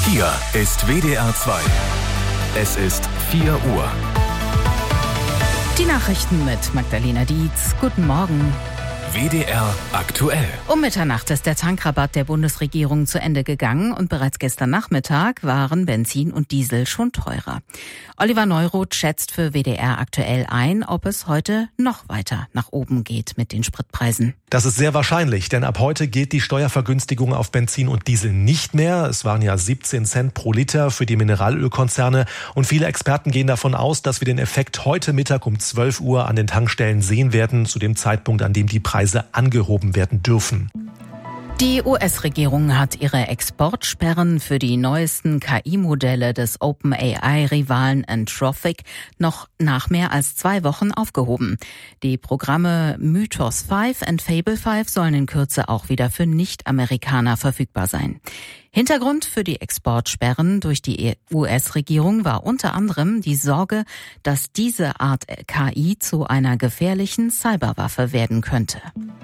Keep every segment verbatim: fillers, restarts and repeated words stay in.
Hier ist W D R zwei. Es ist vier Uhr. Die Nachrichten mit Magdalena Dietz. Guten Morgen. W D R aktuell. Um Mitternacht ist der Tankrabatt der Bundesregierung zu Ende gegangen und bereits gestern Nachmittag waren Benzin und Diesel schon teurer. Oliver Neuroth schätzt für W D R aktuell ein, ob es heute noch weiter nach oben geht mit den Spritpreisen. Das ist sehr wahrscheinlich, denn ab heute gilt die Steuervergünstigung auf Benzin und Diesel nicht mehr. Es waren ja siebzehn Cent pro Liter für die Mineralölkonzerne und viele Experten gehen davon aus, dass wir den Effekt heute Mittag um zwölf Uhr an den Tankstellen sehen werden, zu dem Zeitpunkt, an dem die Preise angehoben werden dürfen. Die U S-Regierung hat ihre Exportsperren für die neuesten K I-Modelle des OpenAI-Rivalen Anthropic noch nach mehr als zwei Wochen aufgehoben. Die Programme Mythos fünf und Fable fünf sollen in Kürze auch wieder für Nicht-Amerikaner verfügbar sein. Hintergrund für die Exportsperren durch die U S-Regierung war unter anderem die Sorge, dass diese Art K I zu einer gefährlichen Cyberwaffe werden könnte.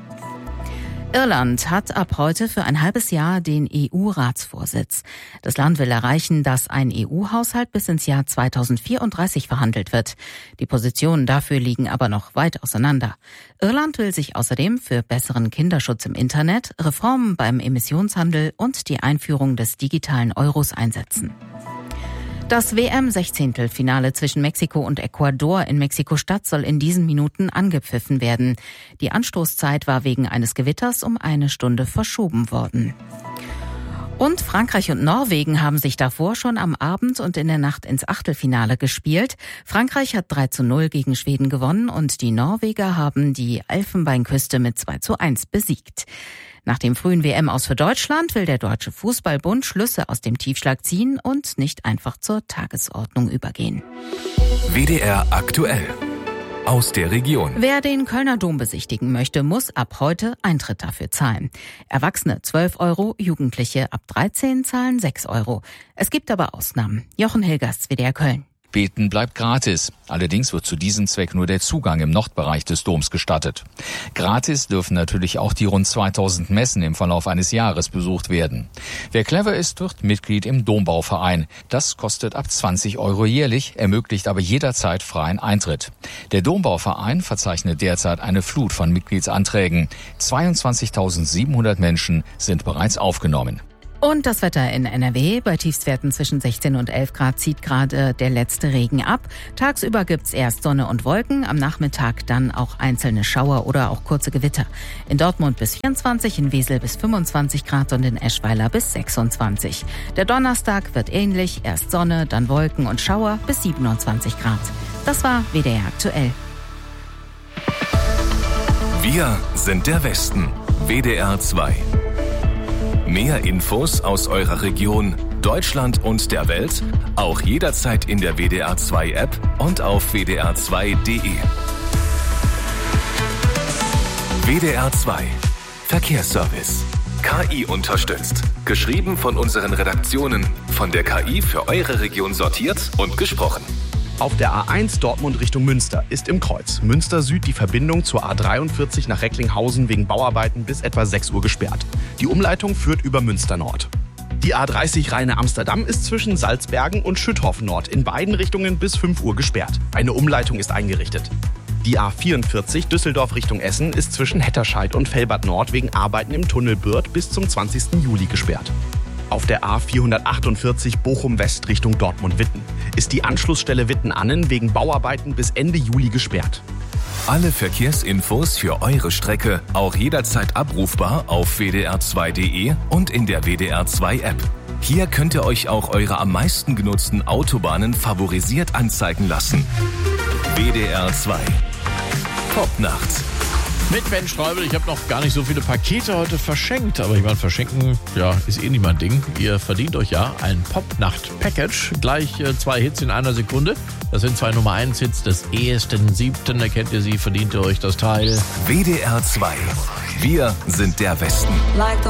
Irland hat ab heute für ein halbes Jahr den E U-Ratsvorsitz. Das Land will erreichen, dass ein E U-Haushalt bis ins Jahr zweitausendvierunddreißig verhandelt wird. Die Positionen dafür liegen aber noch weit auseinander. Irland will sich außerdem für besseren Kinderschutz im Internet, Reformen beim Emissionshandel und die Einführung des digitalen Euros einsetzen. Das W M-Sechzehntelfinale zwischen Mexiko und Ecuador in Mexiko-Stadt soll in diesen Minuten angepfiffen werden. Die Anstoßzeit war wegen eines Gewitters um eine Stunde verschoben worden. Und Frankreich und Norwegen haben sich davor schon am Abend und in der Nacht ins Achtelfinale gespielt. Frankreich hat drei zu null gegen Schweden gewonnen und die Norweger haben die Elfenbeinküste mit zwei zu eins besiegt. Nach dem frühen W M-Aus für Deutschland will der Deutsche Fußballbund Schlüsse aus dem Tiefschlag ziehen und nicht einfach zur Tagesordnung übergehen. W D R aktuell. Aus der Region. Wer den Kölner Dom besichtigen möchte, muss ab heute Eintritt dafür zahlen. Erwachsene zwölf Euro, Jugendliche ab dreizehn zahlen sechs Euro. Es gibt aber Ausnahmen. Jochen Hilgers, W D R Köln. Beten bleibt gratis. Allerdings wird zu diesem Zweck nur der Zugang im Nordbereich des Doms gestattet. Gratis dürfen natürlich auch die rund zweitausend Messen im Verlauf eines Jahres besucht werden. Wer clever ist, wird Mitglied im Dombauverein. Das kostet ab zwanzig Euro jährlich, ermöglicht aber jederzeit freien Eintritt. Der Dombauverein verzeichnet derzeit eine Flut von Mitgliedsanträgen. zweiundzwanzigtausendsiebenhundert Menschen sind bereits aufgenommen. Und das Wetter in N R W. Bei Tiefstwerten zwischen sechzehn und elf Grad zieht gerade der letzte Regen ab. Tagsüber gibt's erst Sonne und Wolken, am Nachmittag dann auch einzelne Schauer oder auch kurze Gewitter. In Dortmund bis vierundzwanzig, in Wesel bis fünfundzwanzig Grad und in Eschweiler bis sechsundzwanzig. Der Donnerstag wird ähnlich, erst Sonne, dann Wolken und Schauer bis siebenundzwanzig Grad. Das war W D R aktuell. Wir sind der Westen. W D R zwei. Mehr Infos aus eurer Region, Deutschland und der Welt, auch jederzeit in der W D R zwei App und auf w d r zwei punkt d e. W D R zwei Verkehrsservice. K I unterstützt. Geschrieben von unseren Redaktionen, von der K I für eure Region sortiert und gesprochen. Auf der A eins Dortmund Richtung Münster ist im Kreuz Münster Süd die Verbindung zur A dreiundvierzig nach Recklinghausen wegen Bauarbeiten bis etwa sechs Uhr gesperrt. Die Umleitung führt über Münster Nord. Die A dreißig Rheine-Amsterdam ist zwischen Salzbergen und Schüttorf Nord in beiden Richtungen bis fünf Uhr gesperrt. Eine Umleitung ist eingerichtet. Die A vierundvierzig Düsseldorf Richtung Essen ist zwischen Hetterscheid und Velbert Nord wegen Arbeiten im Tunnel Bürth bis zum zwanzigsten Juli gesperrt. Auf der A vierhundertachtundvierzig Bochum West Richtung Dortmund-Witten ist die Anschlussstelle Witten-Annen wegen Bauarbeiten bis Ende Juli gesperrt. Alle Verkehrsinfos für eure Strecke auch jederzeit abrufbar auf w d r zwei punkt d e und in der W D R zwei App. Hier könnt ihr euch auch eure am meisten genutzten Autobahnen favorisiert anzeigen lassen. W D R zwei. Popnacht. Mit Ben Streubel, ich habe noch gar nicht so viele Pakete heute verschenkt, aber ich meine, verschenken, ja, ist eh nicht mein Ding. Ihr verdient euch ja ein Popnacht-Package, gleich äh, zwei Hits in einer Sekunde. Das sind zwei Nummer eins Hits des ersten siebten, erkennt ihr sie, verdient ihr euch das Teil. W D R zwei. Wir sind der Westen.